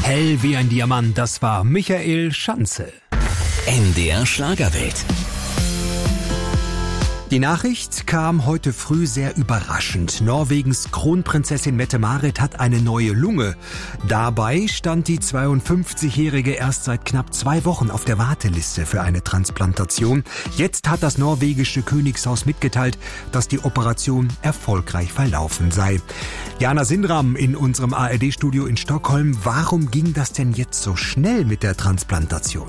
Hell wie ein Diamant, das war Michael Schanze. NDR Schlagerwelt. Die Nachricht kam heute früh sehr überraschend. Norwegens Kronprinzessin Mette-Marit hat eine neue Lunge. Dabei stand die 52-Jährige erst seit knapp 2 Wochen auf der Warteliste für eine Transplantation. Jetzt hat das norwegische Königshaus mitgeteilt, dass die Operation erfolgreich verlaufen sei. Jana Sindram in unserem ARD-Studio in Stockholm. Warum ging das denn jetzt so schnell mit der Transplantation?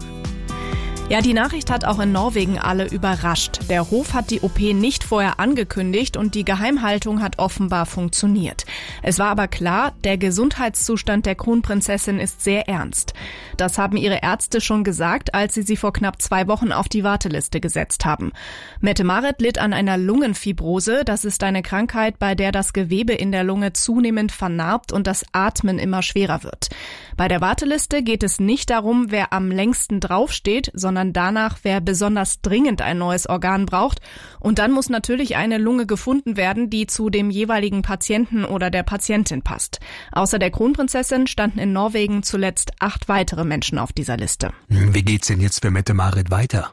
Ja, die Nachricht hat auch in Norwegen alle überrascht. Der Hof hat die OP nicht vorher angekündigt und die Geheimhaltung hat offenbar funktioniert. Es war aber klar, der Gesundheitszustand der Kronprinzessin ist sehr ernst. Das haben ihre Ärzte schon gesagt, als sie vor knapp 2 Wochen auf die Warteliste gesetzt haben. Mette-Marit litt an einer Lungenfibrose. Das ist eine Krankheit, bei der das Gewebe in der Lunge zunehmend vernarbt und das Atmen immer schwerer wird. Bei der Warteliste geht es nicht darum, wer am längsten draufsteht, sondern danach, wer besonders dringend ein neues Organ braucht. Und dann muss natürlich eine Lunge gefunden werden, die zu dem jeweiligen Patienten oder der Patientin passt. Außer der Kronprinzessin standen in Norwegen zuletzt 8 weitere Menschen auf dieser Liste. Wie geht's denn jetzt für Mette-Marit weiter?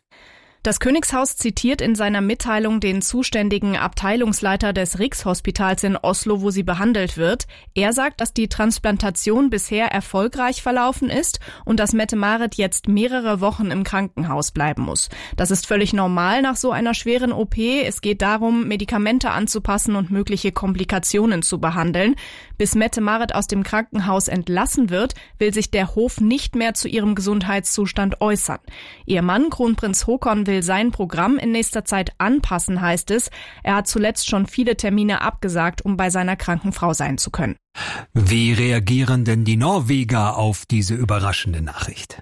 Das Königshaus zitiert in seiner Mitteilung den zuständigen Abteilungsleiter des Rikshospitals in Oslo, wo sie behandelt wird. Er sagt, dass die Transplantation bisher erfolgreich verlaufen ist und dass Mette-Marit jetzt mehrere Wochen im Krankenhaus bleiben muss. Das ist völlig normal nach so einer schweren OP. Es geht darum, Medikamente anzupassen und mögliche Komplikationen zu behandeln. Bis Mette-Marit aus dem Krankenhaus entlassen wird, will sich der Hof nicht mehr zu ihrem Gesundheitszustand äußern. Ihr Mann, Kronprinz Haakon, will sein Programm in nächster Zeit anpassen, heißt es. Er hat zuletzt schon viele Termine abgesagt, um bei seiner kranken Frau sein zu können. Wie reagieren denn die Norweger auf diese überraschende Nachricht?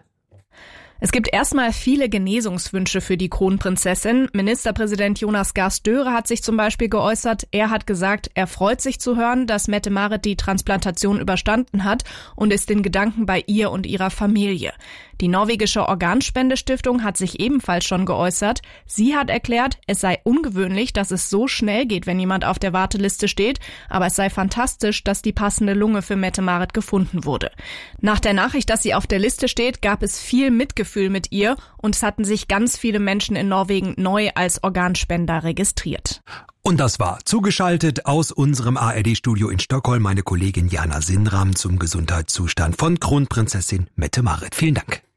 Es gibt erstmal viele Genesungswünsche für die Kronprinzessin. Ministerpräsident Jonas Gahr Støre hat sich zum Beispiel geäußert. Er hat gesagt, er freut sich zu hören, dass Mette-Marit die Transplantation überstanden hat und ist in Gedanken bei ihr und ihrer Familie. Die norwegische Organspendestiftung hat sich ebenfalls schon geäußert. Sie hat erklärt, es sei ungewöhnlich, dass es so schnell geht, wenn jemand auf der Warteliste steht, aber es sei fantastisch, dass die passende Lunge für Mette-Marit gefunden wurde. Nach der Nachricht, dass sie auf der Liste steht, gab es viel Mitgefühl mit ihr und es hatten sich ganz viele Menschen in Norwegen neu als Organspender registriert. Und das war zugeschaltet aus unserem ARD-Studio in Stockholm meine Kollegin Jana Sindram zum Gesundheitszustand von Kronprinzessin Mette-Marit. Vielen Dank.